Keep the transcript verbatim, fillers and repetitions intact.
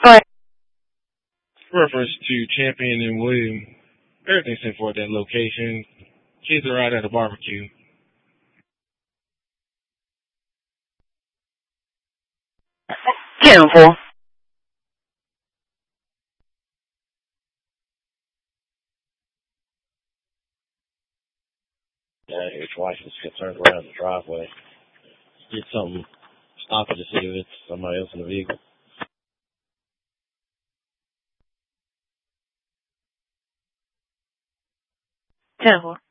Reference to Champion and William. Everything's sent for at that location. Kids are out at a barbecue. ten four. Yeah, your wife just get turned around the driveway. Get something, stop it to see if it's somebody else in the vehicle. ten four.